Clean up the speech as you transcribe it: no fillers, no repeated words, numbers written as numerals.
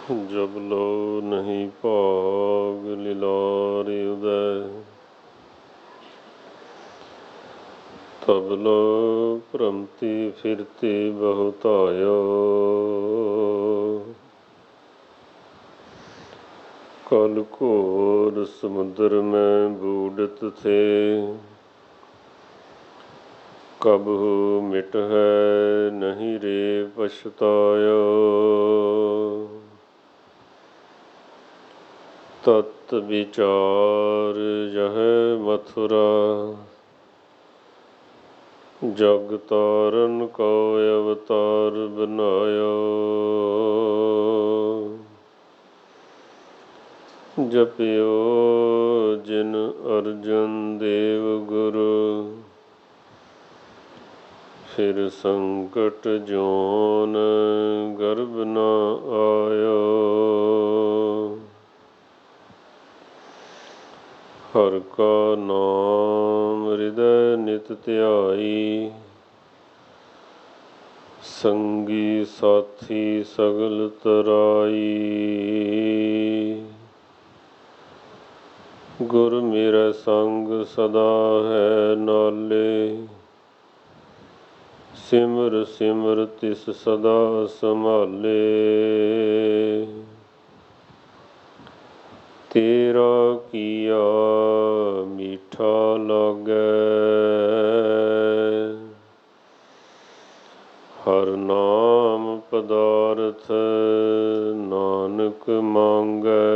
जब लो नहीं भाग लिलारे उदय, तब लो भ्रमती फिरती बहुतायो। कल घोर समुद्र में बूढ़त थे, कब मिट है नहीं रे पछतायो। तत् विचार यह मथुरा, जग तारन को अवतार बनायो। जपियो जिन अर्जन देव गुरु, फिर संकट जोन गर्भ न आयो। हर का नाम हृदय नित ध्याई, संगी साथी सगल तराई। गुर मेरा संग सदा है नाले, सिमर सिमर तिस सदा संभाले। तेरा किया मीठा लागे, हर नाम पदार्थ नानक मांगे।